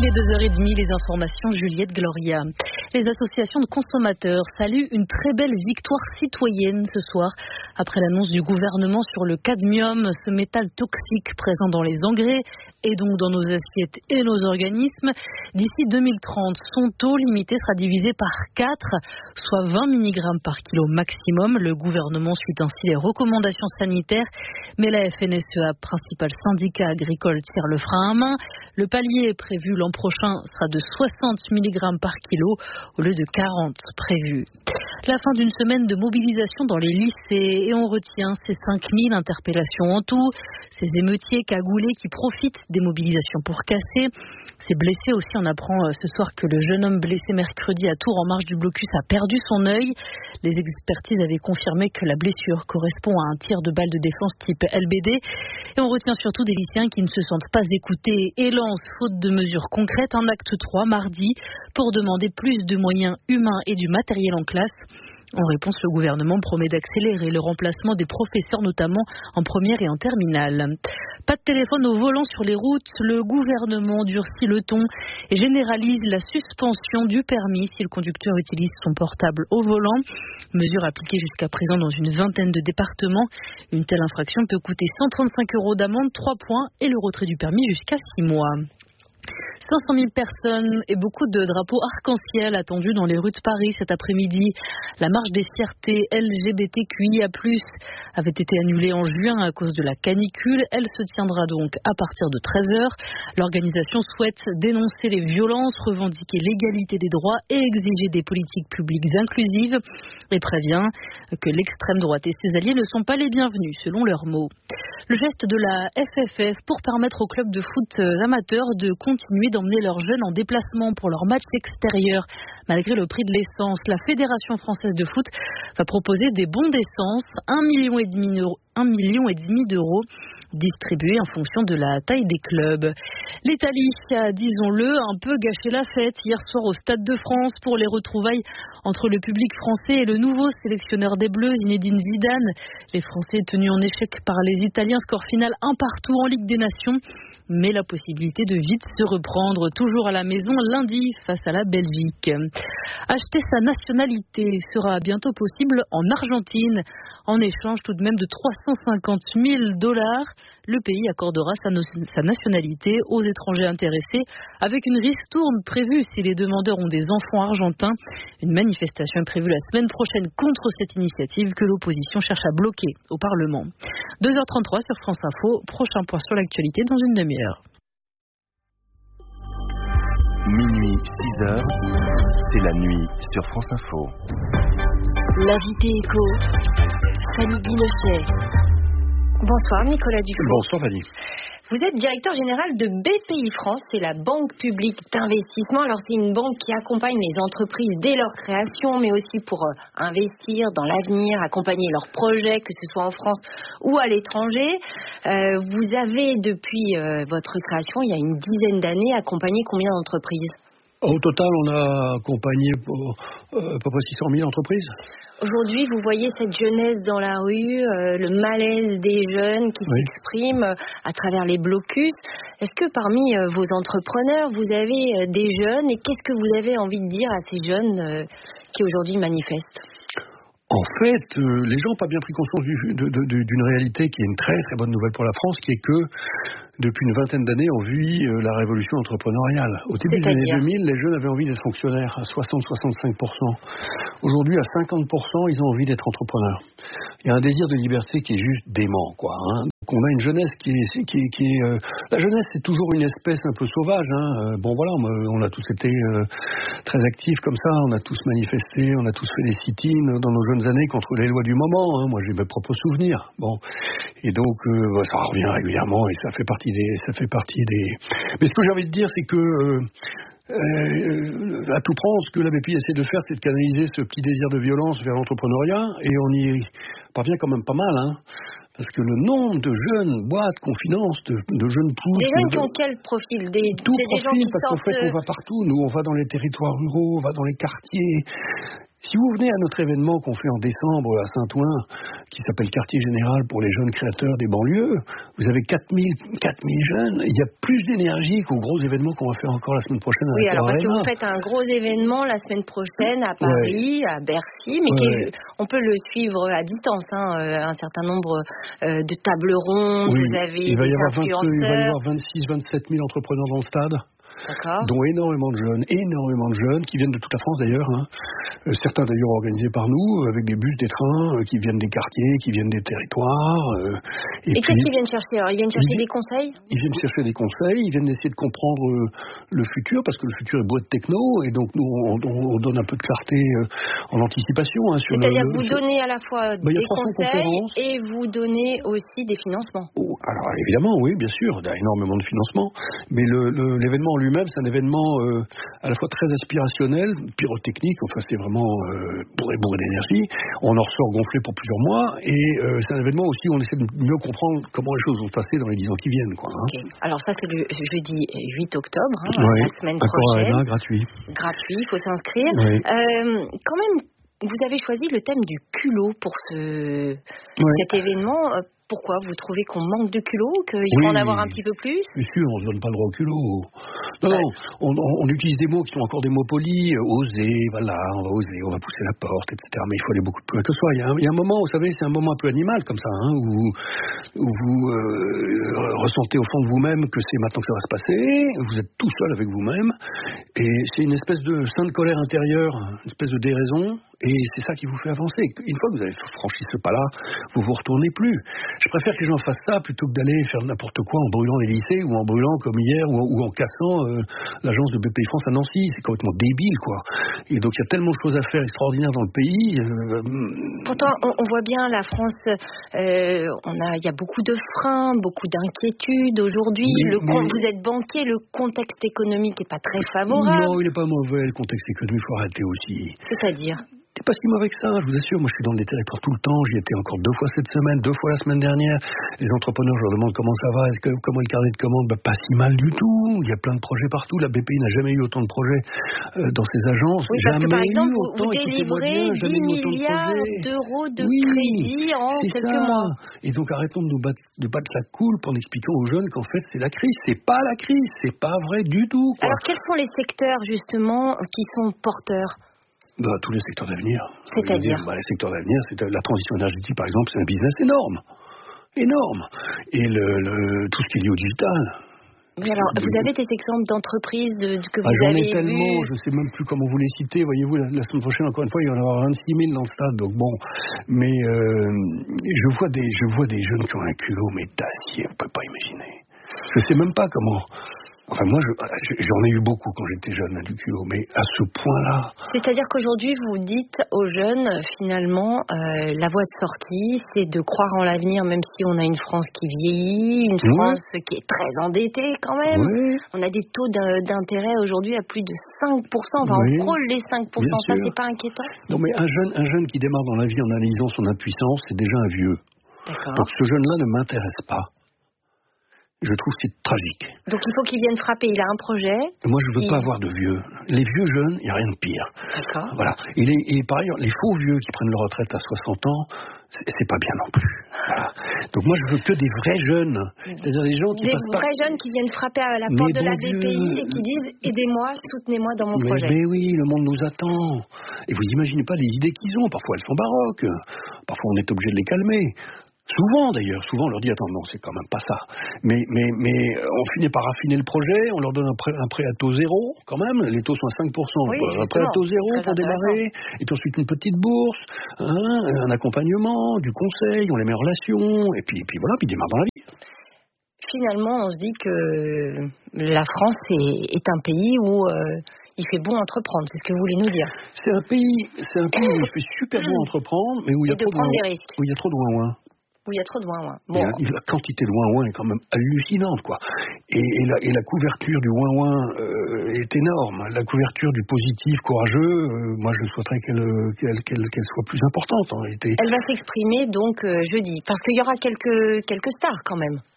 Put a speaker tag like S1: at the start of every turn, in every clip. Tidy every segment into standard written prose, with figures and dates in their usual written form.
S1: Il est 2h30, les informations Juliette Gloria. Les associations de consommateurs saluent une très belle victoire citoyenne ce soir après l'annonce du gouvernement sur le cadmium, ce métal toxique présent dans les engrais et donc dans nos assiettes et nos organismes. D'ici 2030, son taux limité sera divisé par 4, soit 20 mg par kilo maximum. Le gouvernement suit ainsi les recommandations sanitaires, mais la FNSEA, principal syndicat agricole, tire le frein à main. Le palier prévu l'an prochain sera de 60 mg par kilo au lieu de 40 prévus. La fin d'une semaine de mobilisation dans les lycées et on retient ces 5000 interpellations en tout, ces émeutiers cagoulés qui profitent des mobilisations pour casser. Ces blessés aussi, on apprend ce soir que le jeune homme blessé mercredi à Tours en marche du blocus a perdu son œil. Les expertises avaient confirmé que la blessure correspond à un tir de balle de défense type LBD. Et on retient surtout des lycéens qui ne se sentent pas écoutés et lancent, faute de mesures concrètes, un acte 3 mardi pour demander plus de moyens humains et du matériel en classe. En réponse, le gouvernement promet d'accélérer le remplacement des professeurs, notamment en première et en terminale. Pas de téléphone au volant sur les routes. Le gouvernement durcit le ton et généralise la suspension du permis si le conducteur utilise son portable au volant. Mesure appliquée jusqu'à présent dans une vingtaine de départements. Une telle infraction peut coûter 135 € d'amende, 3 points et le retrait du permis jusqu'à 6 mois. 500 000 personnes et beaucoup de drapeaux arc-en-ciel attendus dans les rues de Paris cet après-midi. La marche des fiertés LGBTQIA+, avait été annulée en juin à cause de la canicule. Elle se tiendra donc à partir de 13h. L'organisation souhaite dénoncer les violences, revendiquer l'égalité des droits et exiger des politiques publiques inclusives. Et prévient que l'extrême droite et ses alliés ne sont pas les bienvenus, selon leurs mots. Le geste de la FFF pour permettre aux clubs de foot amateurs de continuer d'emmener leurs jeunes en déplacement pour leurs matchs extérieurs. Malgré le prix de l'essence, la Fédération française de foot va proposer des bons d'essence, 1,5 million d'euros distribués en fonction de la taille des clubs. L'Italie a, disons-le, un peu gâché la fête hier soir au Stade de France pour les retrouvailles entre le public français et le nouveau sélectionneur des Bleus, Zinedine Zidane. Les Français tenus en échec par les Italiens, score final 1 partout en Ligue des Nations. Mais la possibilité de vite se reprendre toujours à la maison lundi face à la Belgique. Acheter sa nationalité sera bientôt possible en Argentine. En échange tout de même de $350 000, le pays accordera sa nationalité aux étrangers intéressés avec une ristourne prévue si les demandeurs ont des enfants argentins. Une manifestation est prévue la semaine prochaine contre cette initiative que l'opposition cherche à bloquer au Parlement. 2h33 sur France Info, prochain point sur l'actualité dans une demi-heure.
S2: Minuit, 6h, c'est la nuit sur France Info.
S3: L'invité écho, Fanny Guinochet. Bonsoir Nicolas Dufour.
S4: Bonsoir Fanny.
S3: Vous êtes directeur général de BPI France, c'est la banque publique d'investissement. Alors c'est une banque qui accompagne les entreprises dès leur création, mais aussi pour investir dans l'avenir, accompagner leurs projets, que ce soit en France ou à l'étranger. Vous avez depuis votre création, il y a une dizaine d'années, accompagné combien d'entreprises ?
S4: Au total, on a accompagné à peu près 600 000 entreprises.
S3: Aujourd'hui, vous voyez cette jeunesse dans la rue, le malaise des jeunes qui s'expriment à travers les blocus. Est-ce que parmi vos entrepreneurs, vous avez des jeunes et qu'est-ce que vous avez envie de dire à ces jeunes qui aujourd'hui manifestent ?
S4: En fait, les gens n'ont pas bien pris conscience d'une réalité qui est une très très bonne nouvelle pour la France, qui est que depuis une vingtaine d'années, on vit la révolution entrepreneuriale. Au début des années 2000, les jeunes avaient envie d'être fonctionnaires à 60-65%. Aujourd'hui, à 50%, ils ont envie d'être entrepreneurs. Il y a un désir de liberté qui est juste dément, quoi. Donc on a une jeunesse qui est la jeunesse, c'est toujours une espèce un peu sauvage. Bon voilà, on a tous été très actifs comme ça, on a tous manifesté, on a tous fait des sit-ins dans nos jeunes années contre les lois du moment. Moi, j'ai mes propres souvenirs. Bon, et donc ça revient régulièrement et ça fait partie des. Mais ce que j'ai envie de dire, c'est que à tout prendre, ce que la BPI essaie de faire, c'est de canaliser ce petit désir de violence vers l'entrepreneuriat, et on y parvient quand même pas mal, parce que le nombre de jeunes boîtes qu'on finance, de jeunes pousses...
S3: Des jeunes qui ont quel profil?
S4: Tout profil, parce qu'en fait, on va partout. Nous, on va dans les territoires ruraux, on va dans les quartiers. Si vous venez à notre événement qu'on fait en décembre à Saint-Ouen, qui s'appelle Quartier Général pour les jeunes créateurs des banlieues, vous avez 4000 jeunes. Il y a plus d'énergie qu'aux gros événements qu'on va faire encore la semaine prochaine à
S3: Oui,
S4: la
S3: alors parce que
S4: Arena.
S3: vous faites un gros événement la semaine prochaine à Paris, à Bercy, mais on peut le suivre à distance, un certain nombre de tables rondes, vous avez des influenceurs.
S4: Il va y avoir 26-27 000 entrepreneurs dans le stade.
S3: D'accord.
S4: Dont énormément de jeunes qui viennent de toute la France d'ailleurs, certains d'ailleurs organisés par nous, avec des bus, des trains, qui viennent des quartiers, qui viennent des territoires.
S3: Et qu'est-ce qu'ils viennent chercher? Alors, ils viennent chercher des conseils? Ils
S4: viennent chercher des conseils, ils viennent essayer de comprendre le futur, parce que le futur est beau de techno, et donc nous on donne un peu de clarté en anticipation. Sur
S3: c'est-à-dire que vous donnez à la fois des conseils et vous donnez aussi des financements.
S4: Alors évidemment, oui, bien sûr, il y a énormément de financements, mais l'événement lui-même, c'est un événement à la fois très aspirationnel, pyrotechnique, enfin c'est vraiment bourré d'énergie. On en ressort gonflé pour plusieurs mois, et c'est un événement aussi où on essaie de mieux comprendre comment les choses vont se passer dans les 10 ans qui viennent.
S3: Okay. Alors ça, c'est le jeudi 8 octobre, la semaine prochaine.
S4: Gratuit.
S3: Gratuit, il faut s'inscrire. Oui. Quand même, vous avez choisi le thème du culot pour cet événement. Pourquoi? Vous trouvez qu'on manque de culot, qu'il faut en avoir un petit peu plus?
S4: Bien sûr, on ne se donne pas le droit au culot. Non, on utilise des mots qui sont encore des mots polis, oser, voilà, on va oser, on va pousser la porte, etc. Mais il faut aller beaucoup plus loin que soi. Il y a un moment, vous savez, c'est un moment un peu animal comme ça, où vous ressentez au fond de vous-même que c'est maintenant que ça va se passer, vous êtes tout seul avec vous-même, et c'est une espèce de sainte colère intérieure, une espèce de déraison. Et c'est ça qui vous fait avancer. Une fois que vous avez franchi ce pas-là, vous vous retournez plus. Je préfère que les gens fassent ça plutôt que d'aller faire n'importe quoi en brûlant les lycées ou en brûlant comme hier ou en cassant l'agence de BPI France à Nancy. C'est complètement débile, quoi. Et donc il y a tellement de choses à faire extraordinaires dans le pays.
S3: Pourtant, on voit bien la France. Il y a beaucoup de freins, beaucoup d'inquiétudes aujourd'hui. Vous êtes banquier, le contexte économique n'est pas très favorable.
S4: Non, il n'est pas mauvais. Le contexte économique, il faut arrêter aussi.
S3: C'est-à-dire?
S4: C'est pas si mauvais que ça, je vous assure. Moi, je suis dans les territoires tout le temps. J'y étais encore 2 fois cette semaine, 2 fois la semaine dernière. Les entrepreneurs, je leur demande comment ça va, comment est le carnet de commandes. Pas si mal du tout. Il y a plein de projets partout. La BPI n'a jamais eu autant de projets dans ses agences.
S3: Oui, parce que par exemple, vous délivrez 10 milliards d'euros de crédit en quelques mois.
S4: Et donc, arrêtons de nous battre la coule en expliquant aux jeunes qu'en fait, c'est la crise. C'est pas la crise. C'est pas vrai du tout, quoi.
S3: Alors, quels sont les secteurs, justement, qui sont porteurs?
S4: Tous les secteurs d'avenir.
S3: C'est-à-dire
S4: les secteurs d'avenir, c'est la transition énergétique, par exemple, c'est un business énorme. Et tout ce qui est lié au digital.
S3: Oui, alors, vous avez des exemples d'entreprises que vous avez vues?
S4: J'en ai tellement, je ne sais même plus comment vous les citer. Voyez-vous, la semaine prochaine, encore une fois, il va y en avoir 26 000 dans le stade. Donc bon, mais je vois des jeunes qui ont un culot, mais d'acier, vous ne pouvez pas imaginer. Je ne sais même pas comment... Enfin, moi, j'en ai eu beaucoup quand j'étais jeune, du culot, mais à ce point-là...
S3: C'est-à-dire qu'aujourd'hui, vous dites aux jeunes, finalement, la voie de sortie, c'est de croire en l'avenir, même si on a une France qui vieillit, une France qui est très endettée quand même. Oui. On a des taux d'intérêt aujourd'hui à plus de 5%, enfin on frôle les 5%, ça c'est pas inquiétant?
S4: Non, mais un jeune qui démarre dans la vie en analysant son impuissance, c'est déjà un vieux.
S3: D'accord.
S4: Donc ce jeune-là ne m'intéresse pas. Je trouve que c'est tragique.
S3: Donc il faut qu'il vienne frapper, il a un projet.
S4: Moi je ne veux pas avoir de vieux. Les vieux jeunes, il n'y a rien de pire.
S3: D'accord.
S4: Voilà. Et par ailleurs, les faux vieux qui prennent leur retraite à 60 ans, c'est pas bien non plus. Voilà. Donc moi je veux que des vrais jeunes. C'est-à-dire des gens qui
S3: vrais jeunes qui viennent frapper à la porte de la BPI et qui disent aidez-moi, soutenez-moi dans mon projet.
S4: Mais oui, le monde nous attend. Et vous imaginez pas les idées qu'ils ont. Parfois elles sont baroques. Parfois on est obligé de les calmer. Souvent d'ailleurs, on leur dit attends non c'est quand même pas ça. Mais on finit par raffiner le projet, on leur donne un prêt à taux zéro quand même, les taux sont à 5%.
S3: Oui,
S4: un prêt à taux zéro pour démarrer, et puis ensuite une petite bourse, un accompagnement, du conseil, on les met en relation, et puis voilà, puis ils démarrent dans la vie.
S3: Finalement on se dit que la France est un pays où il fait bon entreprendre, c'est ce que vous voulez nous dire.
S4: C'est un pays où il fait super bon entreprendre, mais où il y a trop de risques. Où il y a trop de ouin-ouin.
S3: Où il y a trop de ouin-ouin.
S4: Bon. La quantité de ouin-ouin est quand même hallucinante, quoi. Et la couverture du ouin-ouin est énorme. La couverture du positif, courageux, moi je souhaiterais qu'elle soit plus importante en réalité.
S3: Elle va s'exprimer donc jeudi, parce qu'il y aura quelques stars quand même.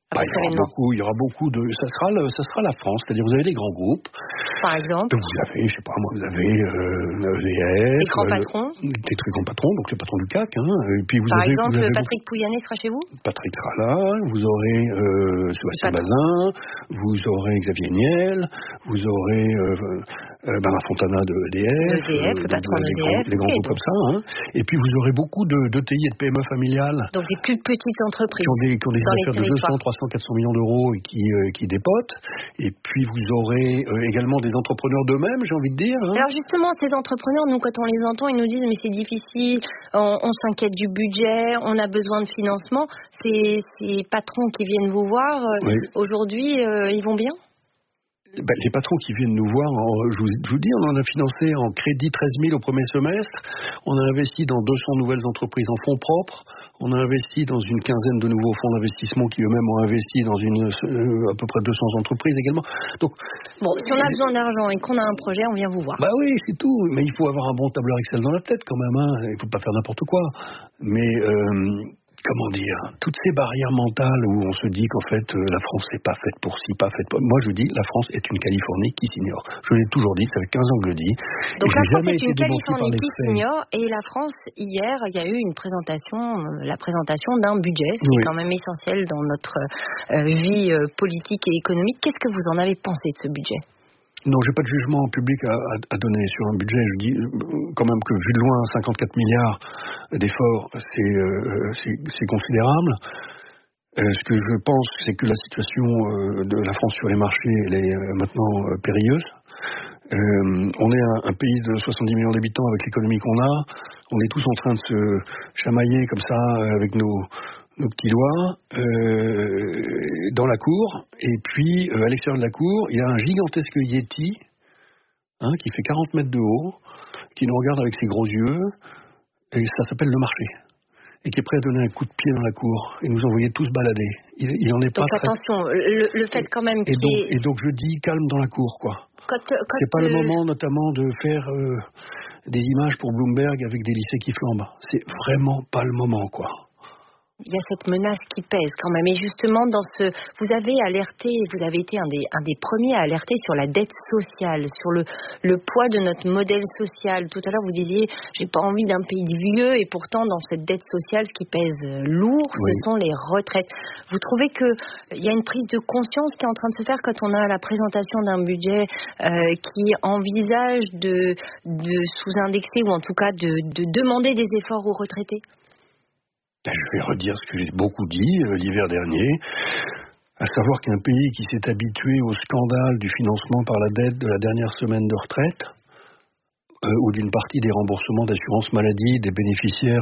S4: Il y aura beaucoup de... Ça sera la France, c'est-à-dire vous avez des grands groupes.
S3: Par exemple.
S4: Vous avez, vous avez EDF.
S3: Des grands patrons.
S4: Des très grands patrons, donc les patrons du CAC. Et puis
S3: Par exemple, Patrick Pouyanné sera chez vous ?
S4: Patrick sera là, vous aurez Sébastien Bazin, vous aurez Xavier Niel, vous aurez Bernard Fontana de EDF.
S3: Le patron d'EDF.
S4: Les grands groupes comme ça. Et puis vous aurez beaucoup d'ETI et de PME familiales.
S3: Donc des plus petites entreprises.
S4: Qui ont des affaires de 200, 300, 400 millions d'euros et qui dépotent. Et puis vous aurez également des entrepreneurs d'eux-mêmes, j'ai envie de dire.
S3: Alors justement, ces entrepreneurs, nous, quand on les entend, ils nous disent mais c'est difficile, on s'inquiète du budget, on a besoin de financement. Ces patrons qui viennent vous voir, aujourd'hui, ils vont bien ?
S4: Les patrons qui viennent nous voir, je vous dis, on en a financé en crédit 13 000 au premier semestre, on a investi dans 200 nouvelles entreprises en fonds propres, on a investi dans une quinzaine de nouveaux fonds d'investissement qui eux-mêmes ont investi dans à peu près 200 entreprises également. Donc,
S3: si on a besoin d'argent et qu'on a un projet, on vient vous voir.
S4: Oui, c'est tout, mais il faut avoir un bon tableur Excel dans la tête quand même, il ne faut pas faire n'importe quoi. Mais... comment dire, toutes ces barrières mentales où on se dit qu'en fait la France n'est pas faite pour ci, pas faite pour... Moi je dis la France est une Californie qui s'ignore. Je l'ai toujours dit, ça fait 15 ans que je le dis.
S3: Donc la France est une Californie qui s'ignore et la France, hier, il y a eu la présentation d'un budget, ce qui est quand même essentiel dans notre vie politique et économique. Qu'est-ce que vous en avez pensé de ce budget ?
S4: Non, j'ai pas de jugement public à donner sur un budget. Je dis quand même que vu de loin, 54 milliards d'efforts, c'est considérable. Ce que je pense, c'est que la situation de la France sur les marchés, elle est maintenant périlleuse. On est un pays de 70 millions d'habitants avec l'économie qu'on a. On est tous en train de se chamailler comme ça avec nos petits doigts dans la cour, et puis à l'extérieur de la cour, il y a un gigantesque Yeti qui fait 40 mètres de haut, qui nous regarde avec ses gros yeux, et ça s'appelle le marché, et qui est prêt à donner un coup de pied dans la cour et nous envoyer tous balader. Il en est pas.
S3: Donc attention, le fait quand même
S4: et donc je dis calme dans la cour, quoi. C'est pas le moment notamment de faire des images pour Bloomberg avec des lycées qui flambent. C'est vraiment pas le moment, quoi.
S3: Il y a cette menace qui pèse quand même. Et justement, vous avez alerté, vous avez été un des premiers à alerter sur la dette sociale, sur le poids de notre modèle social. Tout à l'heure, vous disiez, j'ai pas envie d'un pays vieux, et pourtant, dans cette dette sociale, ce qui pèse lourd, ce sont les retraites. Vous trouvez qu'il y a une prise de conscience qui est en train de se faire quand on a la présentation d'un budget qui envisage de sous-indexer, ou en tout cas de demander des efforts aux retraités?
S4: Je vais redire ce que j'ai beaucoup dit l'hiver dernier, à savoir qu'un pays qui s'est habitué au scandale du financement par la dette de la dernière semaine de retraite, ou d'une partie des remboursements d'assurance maladie des bénéficiaires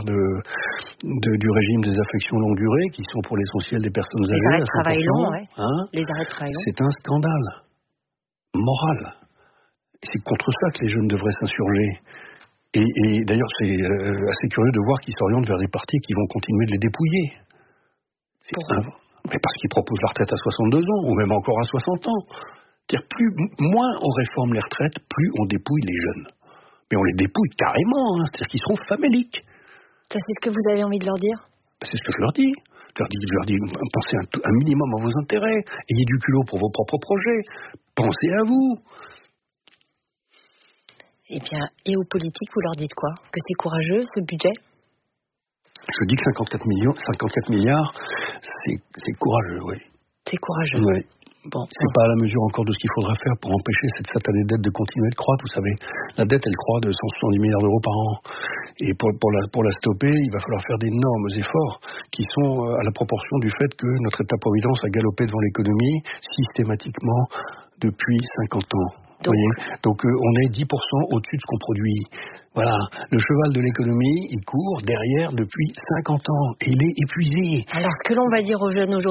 S4: du régime des affections longue durée, qui sont pour l'essentiel des personnes âgées.
S3: Les arrêts de travail longs, les arrêts de travail longs.
S4: C'est un scandale moral. Et c'est contre ça que les jeunes devraient s'insurger. Et d'ailleurs, c'est assez curieux de voir qu'ils s'orientent vers des partis qui vont continuer de les dépouiller. Mais parce qu'ils proposent la retraite à 62 ans, ou même encore à 60 ans. C'est-à-dire, moins on réforme les retraites, plus on dépouille les jeunes. Mais on les dépouille carrément, c'est-à-dire qu'ils seront faméliques.
S3: Ça, c'est ce que vous avez envie de leur dire ?
S4: C'est ce que je leur dis. Je leur dis, pensez un minimum à vos intérêts, ayez du culot pour vos propres projets, pensez à vous.
S3: Eh bien, et aux politiques, vous leur dites quoi ? Que c'est courageux, ce budget ?
S4: Je dis que 54 milliards, c'est courageux, oui.
S3: C'est courageux.
S4: Oui. Bon, c'est pas à la mesure encore de ce qu'il faudra faire pour empêcher cette satanée dette de continuer de croître, vous savez. La dette, elle croît de 170 milliards d'euros par an. Et pour la stopper, il va falloir faire d'énormes efforts qui sont à la proportion du fait que notre État-providence a galopé devant l'économie systématiquement depuis 50 ans. Donc on est 10% au-dessus de ce qu'on produit. Voilà, le cheval de l'économie, il court derrière depuis 50 ans et il est épuisé.
S3: Alors, ce que l'on va dire aux jeunes aujourd'hui,